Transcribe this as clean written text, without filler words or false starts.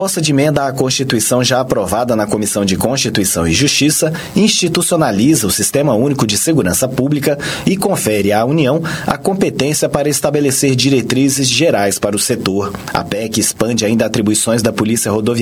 A proposta de emenda à Constituição, já aprovada na Comissão de Constituição e Justiça, institucionaliza o Sistema Único de Segurança Pública e confere à União a competência para estabelecer diretrizes gerais para o setor. A PEC expande ainda atribuições da Polícia Rodoviária